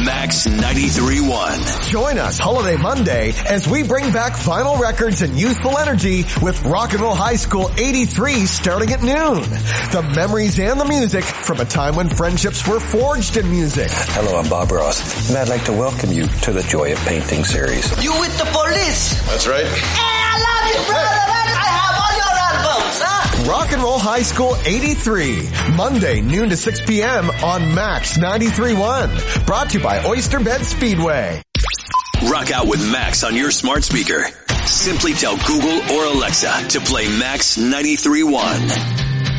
Max 93.1. Join us Holiday Monday as we bring back vinyl records and youthful energy with Rock and Roll High School 83 starting at noon. The memories and the music from a time when friendships were forged in music. Hello, I'm Bob Ross, and I'd like to welcome you to the Joy of Painting series. You with the police? That's right. Hey, I love you, brother. I have all your albums, huh? Rock and Roll High School 83, Monday noon to 6 p.m. on Max 93.1. Brought to you by Oyster Bed Speedway. Rock out with Max on your smart speaker. Simply tell Google or Alexa to play Max 93.1.